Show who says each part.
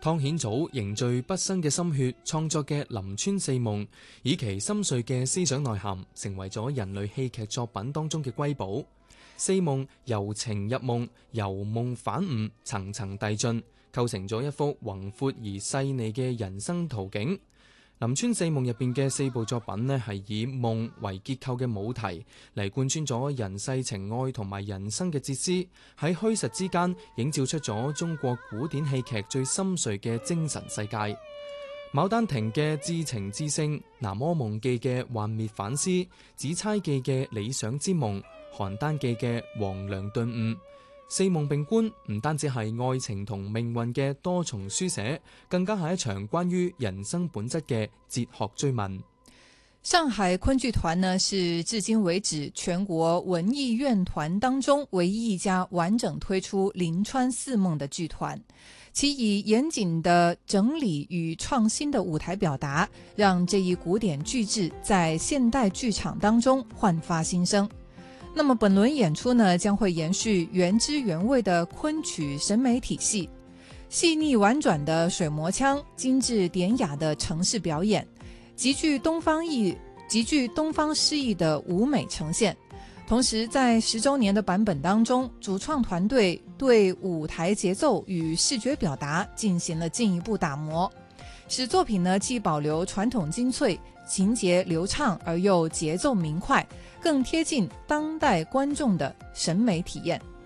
Speaker 1: 湯顯祖凝聚畢生嘅心血創作嘅《林村四夢》，以其深邃嘅思想內涵，成為咗人類戲劇作品當中嘅瑰寶。四夢由情入夢，由夢反悟，層層遞進，構成咗一幅宏闊而細膩嘅人生圖景。林村四夢入邊嘅4部作品呢，係以夢為結構嘅舞題嚟貫穿咗人世情愛同埋人生嘅哲思，喺虛實之間映照出咗中國古典戲劇最深邃嘅精神世界。牡丹亭嘅至情至性，南柯夢記嘅幻滅反思，紫釵記嘅理想之夢，邯鄲記嘅黃粱頓悟。四夢並觀，唔單止係愛情同命運嘅多重書寫，更加係一場關於人生本質嘅哲學追問。
Speaker 2: 上海昆劇團呢，是至今為止全國文藝院團當中唯一一家完整推出臨川四夢的劇團，其以嚴謹的整理與創新的舞台表達，讓這一古典巨製在現代劇場當中煥發新生。那麼本輪演出呢，將會延續原汁原味的昆曲審美體系，細膩婉轉的水磨腔，精緻典雅的程式表演，極具東方詩意的舞美呈現。同時在10週年的版本當中，主創團隊對舞台節奏與視覺表達進行了進一步打磨，使作品呢既保留傳統精粹，情節流暢而又節奏明快，更貼近當代觀眾的審美體驗。